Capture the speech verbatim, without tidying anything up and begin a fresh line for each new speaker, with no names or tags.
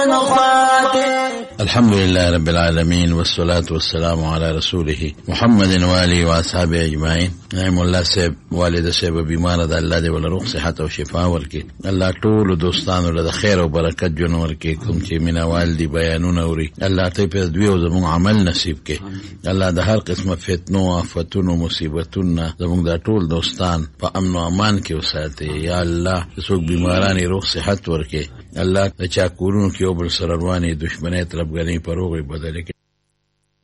الحمد لله رب العالمين والصلاة والسلام على رسوله محمد وآله وأصحابه أجمعين. نعم الله صاحب والد صاحب بیمار ده، الله دې ول روغ صحت او شفا ورکړي. الله ټول دوستانو له خیر او برکت جون ورکړي. کوم چې مینوال دي بیانونه اوري الله ته په دوی او زموږ عمل نصیب کړي. الله د هر قسمه فتنو آفتونو مصیبتونو زموږ د ټول دوستان په امن او امان کې وساتي. یا الله څوک بیماران روغ صحت ورکړي. الله د چا کورونو کې او بل سره رواني دښمنۍ طرفګنۍ پروغي بدل کړي.